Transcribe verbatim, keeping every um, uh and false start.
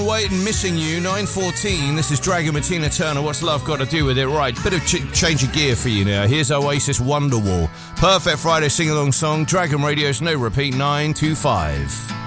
Been Waiting, Missing You, nine fourteen. This is Dragon Martina Turner. What's love got to do with it? Right, bit of ch- change of gear for you now. Here's Oasis Wonderwall. Perfect Friday sing-along song. Dragon Radio's No Repeat, nine two five.